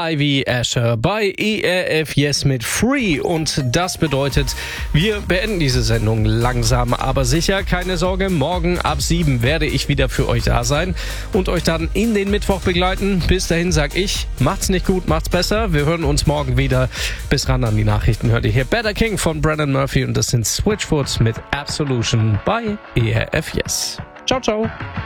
Ivy Asher bei ERF Yes mit Free. Und das bedeutet, wir beenden diese Sendung langsam, aber sicher. Keine Sorge, morgen ab 7 werde ich wieder für euch da sein und euch dann in den Mittwoch begleiten. Bis dahin sag ich, macht's nicht gut, macht's besser. Wir hören uns morgen wieder. Bis ran an die Nachrichten hört ihr hier Better King von Brandon Murphy und das sind Switchfoot mit Absolution bei ERF Yes. Ciao, ciao.